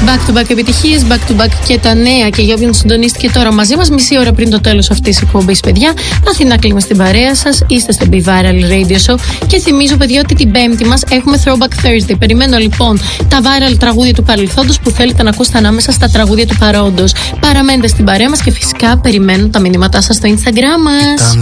Back to back επιτυχίες, back to back και τα νέα. Και για όποιον συντονίστηκε τώρα μαζί μας, μισή ώρα πριν το τέλος αυτής της εκπομπής, παιδιά, Αθηνά κλείνουμε στην παρέα σας. Είστε στο Be Viral Radio Show. Και θυμίζω, παιδιά, ότι την Πέμπτη μας έχουμε Throwback Thursday. Περιμένω λοιπόν τα viral τραγούδια του παρελθόντος που θέλετε να ακούσετε ανάμεσα στα τραγούδια του παρόντος. Παραμένετε στην παρέα μας και φυσικά περιμένω τα μηνύματά σας στο Instagram μας.